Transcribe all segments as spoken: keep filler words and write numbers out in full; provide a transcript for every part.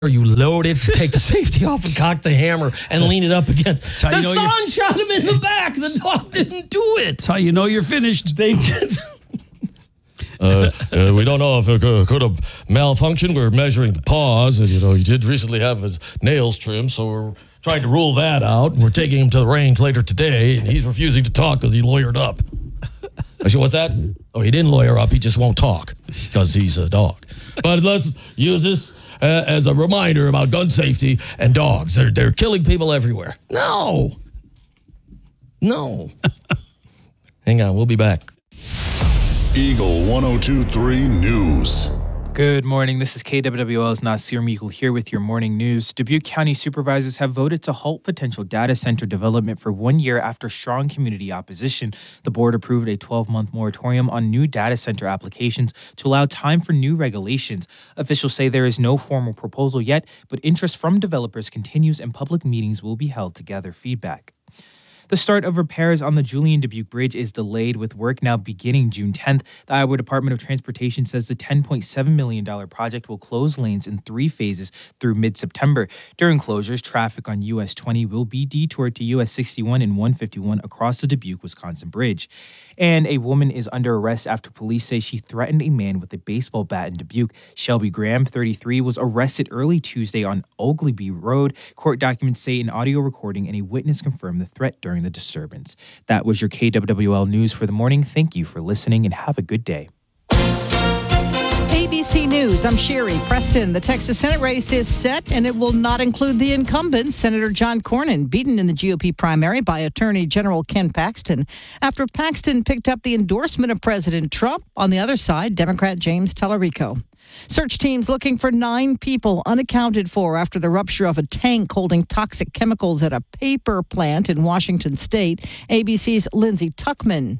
You load it, take the safety off, and cock the hammer and lean it up against. how The you know son you're- shot him in the back. The dog didn't do it. That's how you know you're finished. They uh, uh, we don't know if it could, could have malfunctioned. We're measuring the paws, and you know he did recently have his nails trimmed, so we're trying to rule that out. We're taking him to the range later today, and he's refusing to talk because he lawyered up. I said, what's that? Oh, he didn't lawyer up. He just won't talk because he's a dog. But let's use this uh, as a reminder about gun safety and dogs. They're they're killing people everywhere. No, no. Hang on, we'll be back. Eagle ten twenty-three News. Good morning. This is K W W L's Nasir Meikul here with your morning news. Dubuque County supervisors have voted to halt potential data center development for one year after strong community opposition. The board approved a twelve-month moratorium on new data center applications to allow time for new regulations. Officials say there is no formal proposal yet, but interest from developers continues and public meetings will be held to gather feedback. The start of repairs on the Julian Dubuque Bridge is delayed, with work now beginning June tenth. The Iowa Department of Transportation says the ten point seven million dollars project will close lanes in three phases through mid-September. During closures, traffic on U S twenty will be detoured to U S sixty-one and one fifty-one across the Dubuque, Wisconsin Bridge. And a woman is under arrest after police say she threatened a man with a baseball bat in Dubuque. Shelby Graham, thirty-three, was arrested early Tuesday on Ogleby Road. Court documents say an audio recording and a witness confirmed the threat during the disturbance. That was your K W W L News for the morning. Thank you for listening and have a good day. A B C News, I'm Sherry Preston. The Texas Senate race is set, and it will not include the incumbent, Senator John Cornyn, beaten in the G O P primary by Attorney General Ken Paxton, after Paxton picked up the endorsement of President Trump. On the other side, Democrat James Tallarico. Search teams looking for nine people unaccounted for after the rupture of a tank holding toxic chemicals at a paper plant in Washington state. A B C's Lindsay Tuckman.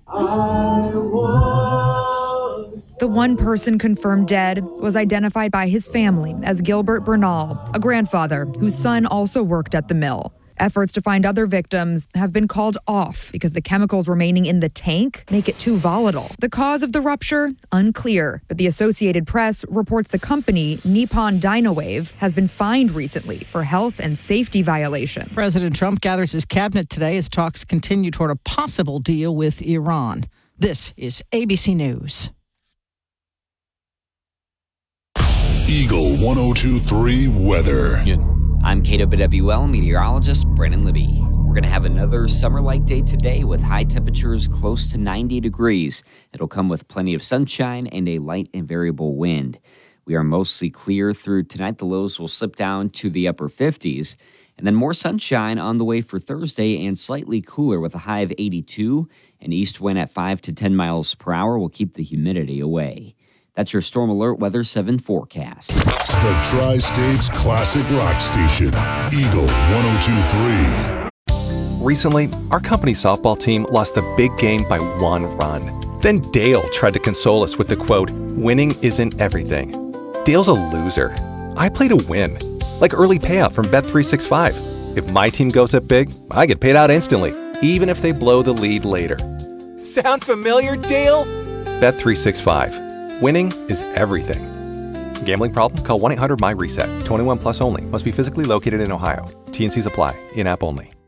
The one person confirmed dead was identified by his family as Gilbert Bernal, a grandfather whose son also worked at the mill. Efforts to find other victims have been called off because the chemicals remaining in the tank make it too volatile. The cause of the rupture? Unclear, but the Associated Press reports the company, Nippon Dynawave, has been fined recently for health and safety violations. President Trump gathers his cabinet today as talks continue toward a possible deal with Iran. This is A B C News. Eagle ten twenty-three weather. I'm K W W L meteorologist Brennan Libby. We're going to have another summer-like day today with high temperatures close to ninety degrees. It'll come with plenty of sunshine and a light and variable wind. We are mostly clear through tonight. The lows will slip down to the upper fifties. And then more sunshine on the way for Thursday and slightly cooler with a high of eighty-two. An east wind at five to ten miles per hour will keep the humidity away. That's your Storm Alert Weather seven forecast. The Tri-States Classic Rock Station, Eagle ten twenty-three. Recently, our company softball team lost the big game by one run. Then Dale tried to console us with the quote, "Winning isn't everything." Dale's a loser. I play to win. Like early payout from Bet three sixty-five. If my team goes up big, I get paid out instantly, even if they blow the lead later. Sound familiar, Dale? Bet three sixty-five. Winning is everything. Gambling problem? Call one eight hundred M Y RESET. twenty-one plus only. Must be physically located in Ohio. T N Cs apply. In-app only.